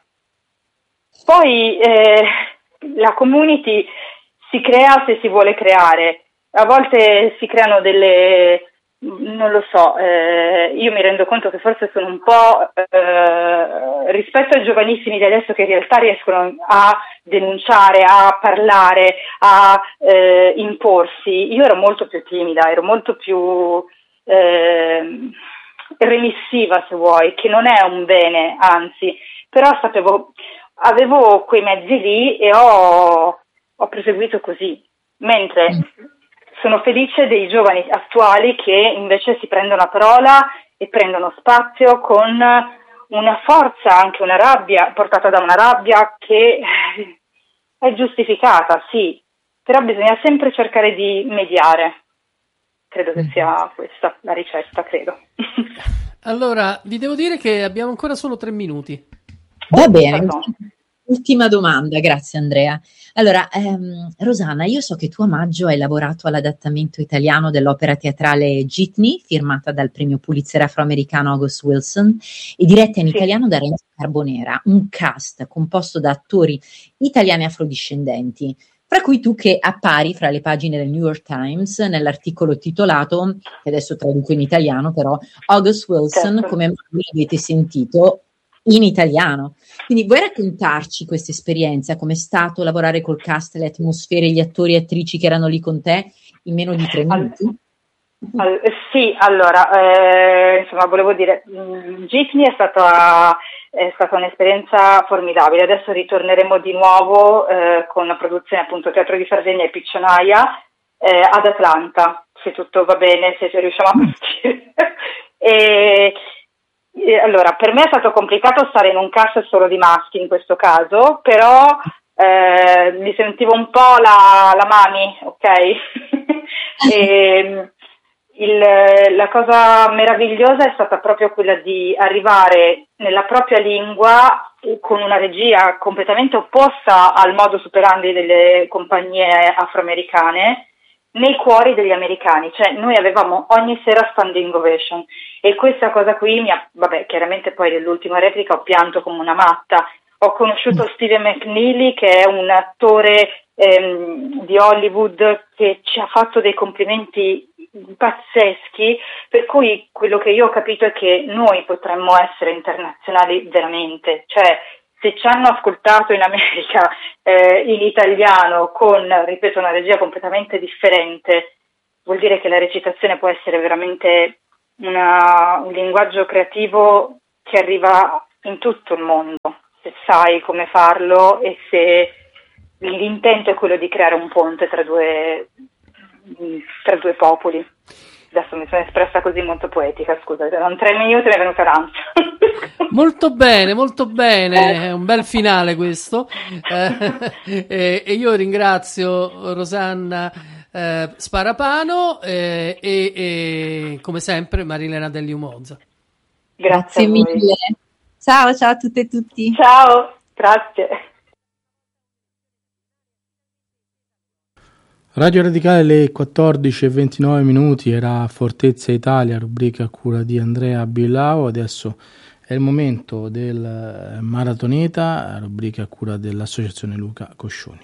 Poi eh, la community si crea se si vuole creare, a volte si creano delle, non lo so, eh, io mi rendo conto che forse sono un po' eh, rispetto ai giovanissimi di adesso che in realtà riescono a denunciare, a parlare, a eh, imporsi. Io ero molto più timida, ero molto più eh, remissiva se vuoi, che non è un bene, anzi, però sapevo... avevo quei mezzi lì e ho, ho proseguito così, mentre sono felice dei giovani attuali che invece si prendono la parola e prendono spazio con una forza, anche una rabbia, portata da una rabbia che è giustificata, sì, però bisogna sempre cercare di mediare. Credo che sia questa la ricetta, credo. Allora, vi devo dire che abbiamo ancora solo tre minuti. Va bene, ultima domanda, grazie Andrea. Allora, ehm, Rosanna, io so che tu a maggio hai lavorato all'adattamento italiano dell'opera teatrale Jitney, firmata dal premio Pulitzer afroamericano August Wilson e diretta in sì. italiano da Renzo Carbonera, un cast composto da attori italiani afrodiscendenti, fra cui tu che appari fra le pagine del New York Times nell'articolo titolato, che adesso traduco in italiano però, August Wilson, certo. come mai avete sentito, in italiano. Quindi vuoi raccontarci questa esperienza, com'è stato lavorare col cast, le atmosfere, gli attori e attrici che erano lì con te in meno di tre minuti? All, all, sì, allora, eh, insomma, volevo dire, Jitney è stata, è stata un'esperienza formidabile. Adesso ritorneremo di nuovo eh, con la produzione appunto Teatro di Sardegna e Piccionaia eh, ad Atlanta, se tutto va bene, se riusciamo a partire. e Allora, per me è stato complicato stare in un cast solo di maschi in questo caso, però eh, mi sentivo un po' la, la mami, ok? e, il, la cosa meravigliosa è stata proprio quella di arrivare nella propria lingua con una regia completamente opposta al modus operandi delle compagnie afroamericane, nei cuori degli americani, cioè noi avevamo ogni sera standing ovation e questa cosa qui mi ha, vabbè, chiaramente poi nell'ultima replica ho pianto come una matta, ho conosciuto Stephen McNeely, che è un attore ehm, di Hollywood che ci ha fatto dei complimenti pazzeschi, per cui quello che io ho capito è che noi potremmo essere internazionali veramente, cioè se ci hanno ascoltato in America eh, in italiano con, ripeto, una regia completamente differente, vuol dire che la recitazione può essere veramente una, un linguaggio creativo che arriva in tutto il mondo, se sai come farlo e se l'intento è quello di creare un ponte tra due, tra due popoli. Adesso mi sono espressa così molto poetica, scusa, erano tre minuti e mi è venuta l'ansia. Molto bene, molto bene, è un bel finale questo. Eh, e, e io ringrazio Rosanna eh, Sparapano eh, e, e come sempre Marilena Delli Umozza. Grazie, Grazie mille. Ciao, ciao a tutte e tutti. Ciao, grazie. Radio Radicale, le quattordici e ventinove minuti, era Fortezza Italia, rubrica a cura di Andrea Billau. Adesso è il momento del Maratoneta, rubrica a cura dell'Associazione Luca Coscioni.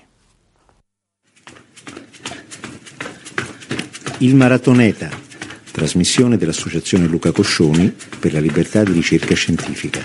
Il Maratoneta, trasmissione dell'Associazione Luca Coscioni per la libertà di ricerca scientifica.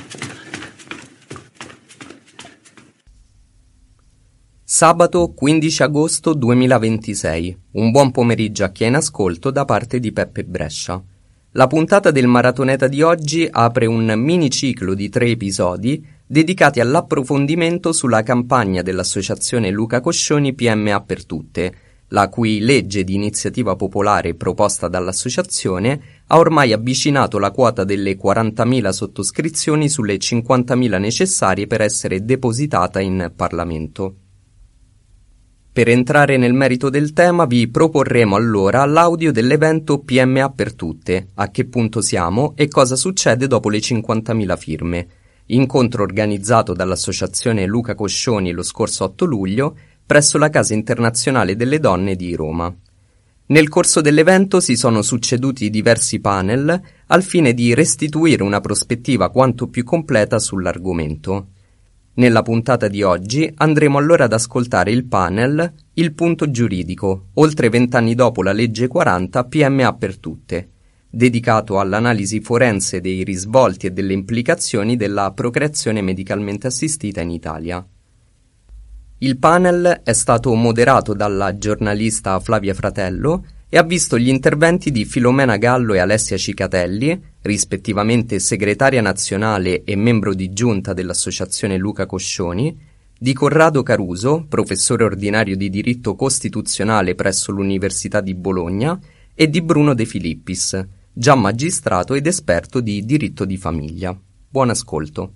Sabato quindici agosto duemilaventisei. Un buon pomeriggio a chi è in ascolto da parte di Peppe Brescia. La puntata del Maratoneta di oggi apre un miniciclo di tre episodi dedicati all'approfondimento sulla campagna dell'Associazione Luca Coscioni P M A per Tutte, la cui legge di iniziativa popolare proposta dall'associazione ha ormai avvicinato la quota delle quarantamila sottoscrizioni sulle cinquantamila necessarie per essere depositata in Parlamento. Per entrare nel merito del tema vi proporremo allora l'audio dell'evento P M A per Tutte, a che punto siamo e cosa succede dopo le cinquantamila firme, incontro organizzato dall'Associazione Luca Coscioni lo scorso otto luglio presso la Casa Internazionale delle Donne di Roma. Nel corso dell'evento si sono succeduti diversi panel al fine di restituire una prospettiva quanto più completa sull'argomento. Nella puntata di oggi andremo allora ad ascoltare il panel Il punto giuridico, oltre vent'anni dopo la legge quaranta P M A per Tutte, dedicato all'analisi forense dei risvolti e delle implicazioni della procreazione medicalmente assistita in Italia. Il panel è stato moderato dalla giornalista Flavia Fratello e ha visto gli interventi di Filomena Gallo e Alessia Cicatelli, rispettivamente segretaria nazionale e membro di giunta dell'Associazione Luca Coscioni, di Corrado Caruso, professore ordinario di diritto costituzionale presso l'Università di Bologna, e di Bruno De Filippis, già magistrato ed esperto di diritto di famiglia. Buon ascolto.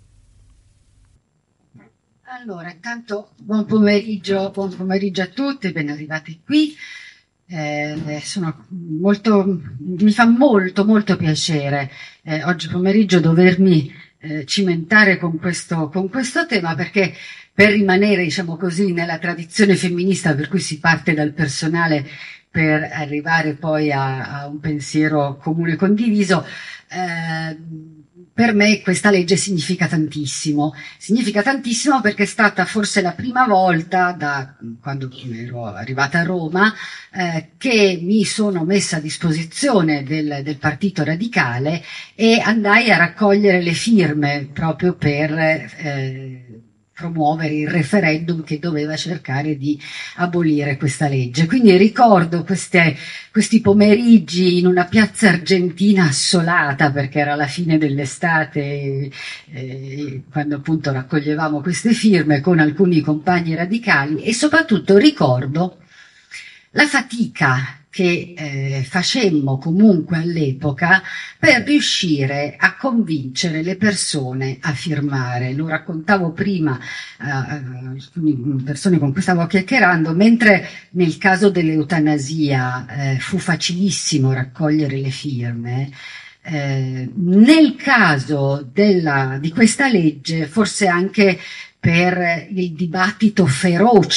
Allora, intanto buon pomeriggio, buon pomeriggio a tutti, ben arrivati qui. Eh, sono molto, mi fa molto molto piacere eh, oggi pomeriggio dovermi eh, cimentare con questo, con questo tema, perché per rimanere, diciamo così, nella tradizione femminista per cui si parte dal personale per arrivare poi a, a un pensiero comune condiviso, eh, per me questa legge significa tantissimo, significa tantissimo perché è stata forse la prima volta da quando ero arrivata a Roma eh, che mi sono messa a disposizione del, del Partito Radicale e andai a raccogliere le firme proprio per eh, promuovere il referendum che doveva cercare di abolire questa legge. Quindi ricordo queste, questi pomeriggi in una piazza argentina assolata, perché era la fine dell'estate, eh, quando appunto raccoglievamo queste firme con alcuni compagni radicali, e soprattutto ricordo la fatica che eh, facemmo comunque all'epoca per riuscire a convincere le persone a firmare. Lo raccontavo prima a alcune persone con cui stavo chiacchierando, mentre nel caso dell'eutanasia eh, fu facilissimo raccogliere le firme, eh, nel caso della, di questa legge, forse anche per il dibattito feroce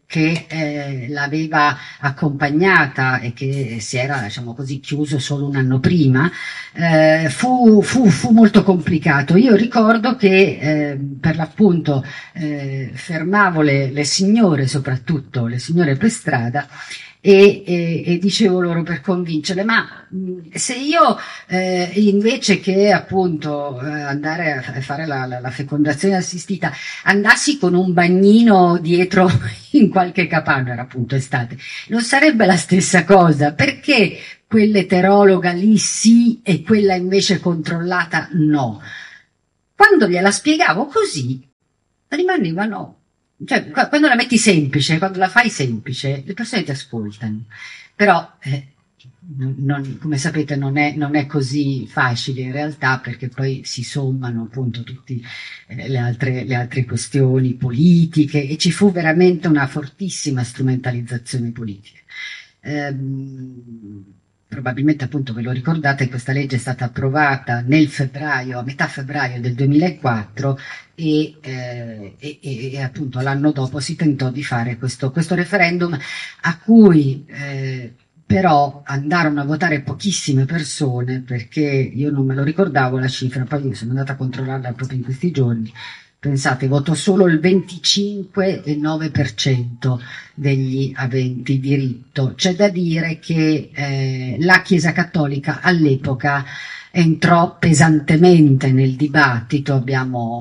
che eh, l'aveva accompagnata e che si era, diciamo così, chiuso solo un anno prima, eh, fu, fu, fu molto complicato. Io ricordo che eh, per l'appunto eh, fermavo le, le signore, soprattutto le signore per strada, E, e, e dicevo loro per convincerle, ma mh, se io eh, invece che appunto eh, andare a fare la, la, la fecondazione assistita andassi con un bagnino dietro in qualche capanna, era appunto estate, non sarebbe la stessa cosa, perché quell'eterologa lì sì e quella invece controllata no? Quando gliela spiegavo così rimanevano. Cioè, quando la metti semplice, quando la fai semplice, le persone ti ascoltano. Però, eh, non, come sapete, non è, non è così facile in realtà, perché poi si sommano appunto tutte eh, le, altre, le altre questioni politiche e ci fu veramente una fortissima strumentalizzazione politica. Ehm, Probabilmente appunto ve lo ricordate, questa legge è stata approvata nel febbraio, a metà febbraio del duemilaquattro e, eh, e, e appunto l'anno dopo si tentò di fare questo, questo referendum a cui eh, però andarono a votare pochissime persone, perché io non me lo ricordavo la cifra, poi sono andata a controllarla proprio in questi giorni. Pensate, votò solo il venticinque virgola nove per cento degli aventi diritto. C'è da dire che eh, la Chiesa Cattolica all'epoca entrò pesantemente nel dibattito, abbiamo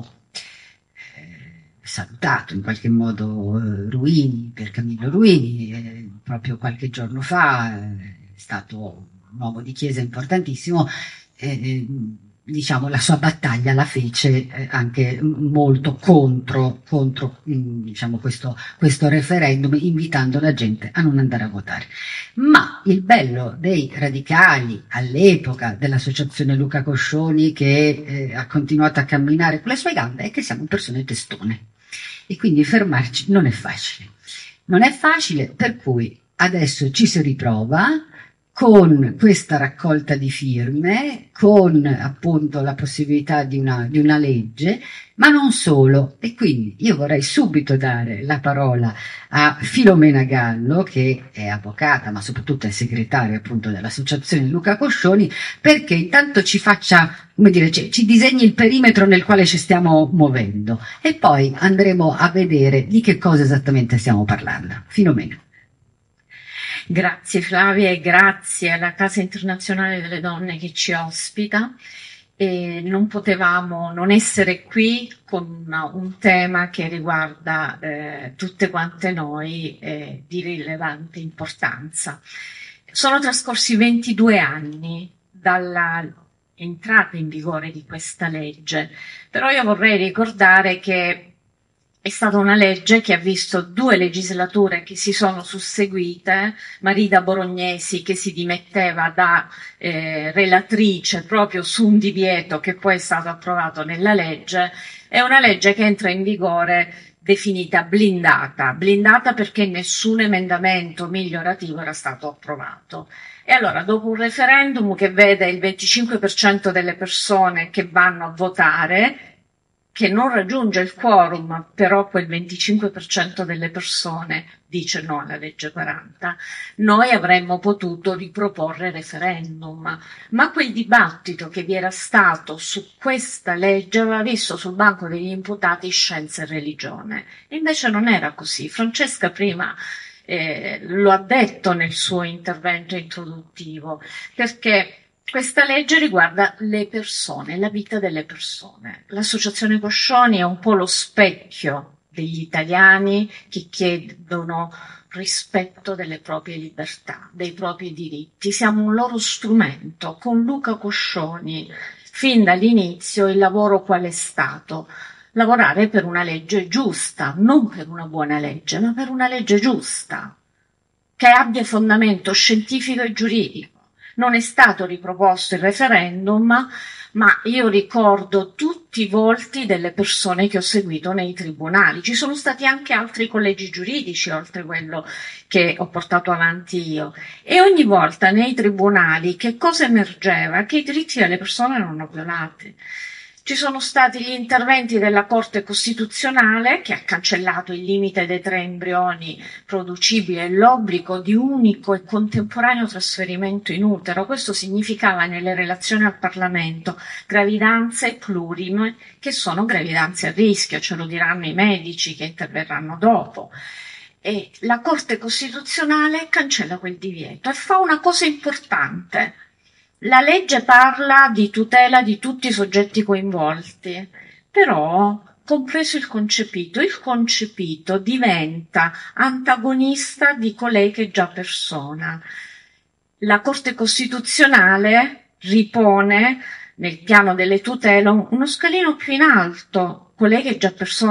eh, salutato in qualche modo eh, Ruini, Piercamillo Ruini, eh, proprio qualche giorno fa, eh, è stato un uomo di Chiesa importantissimo, eh, diciamo la sua battaglia la fece eh, anche molto contro, contro mh, diciamo questo, questo referendum, invitando la gente a non andare a votare. Ma il bello dei radicali all'epoca, dell'associazione Luca Coscioni, che eh, ha continuato a camminare con le sue gambe, è che siamo persone testone e quindi fermarci non è facile. Non è facile, per cui adesso ci si riprova con questa raccolta di firme, con appunto la possibilità di una, di una legge, ma non solo. E quindi io vorrei subito dare la parola a Filomena Gallo, che è avvocata, ma soprattutto è segretaria appunto dell'associazione Luca Coscioni, perché intanto ci faccia, come dire, ci, ci disegni il perimetro nel quale ci stiamo muovendo e poi andremo a vedere di che cosa esattamente stiamo parlando. Filomena. Grazie Flavia e grazie alla Casa Internazionale delle Donne che ci ospita. E non potevamo non essere qui con una, un tema che riguarda eh, tutte quante noi eh, di rilevante importanza. Sono trascorsi ventidue anni dalla entrata in vigore di questa legge, però io vorrei ricordare che è stata una legge che ha visto due legislature che si sono susseguite, Marida Borognesi che si dimetteva da eh, relatrice proprio su un divieto che poi è stato approvato nella legge, è una legge che entra in vigore definita blindata, blindata perché nessun emendamento migliorativo era stato approvato. E allora, dopo un referendum che vede il venticinque per cento delle persone che vanno a votare, che non raggiunge il quorum, però quel venticinque per cento delle persone dice no alla legge quaranta, noi avremmo potuto riproporre referendum, ma quel dibattito che vi era stato su questa legge aveva visto sul banco degli imputati scienza e religione, e invece non era così. Francesca prima eh, lo ha detto nel suo intervento introduttivo, perché questa legge riguarda le persone, la vita delle persone. L'associazione Coscioni è un po' lo specchio degli italiani che chiedono rispetto delle proprie libertà, dei propri diritti. Siamo un loro strumento. Con Luca Coscioni, fin dall'inizio, il lavoro qual è stato? Lavorare per una legge giusta, non per una buona legge, ma per una legge giusta, che abbia fondamento scientifico e giuridico. Non è stato riproposto il referendum, ma io ricordo tutti i volti delle persone che ho seguito nei tribunali. Ci sono stati anche altri collegi giuridici, oltre quello che ho portato avanti io. E ogni volta nei tribunali che cosa emergeva? Che i diritti delle persone erano violati. Ci sono stati gli interventi della Corte Costituzionale che ha cancellato il limite dei tre embrioni producibili e l'obbligo di unico e contemporaneo trasferimento in utero. Questo significava nelle relazioni al Parlamento gravidanze plurime che sono gravidanze a rischio, ce lo diranno i medici che interverranno dopo. E la Corte Costituzionale cancella quel divieto e fa una cosa importante. La legge parla di tutela di tutti i soggetti coinvolti, però, compreso il concepito, il concepito diventa antagonista di colei che è già persona. La Corte Costituzionale ripone nel piano delle tutele uno scalino più in alto, colei che è già persona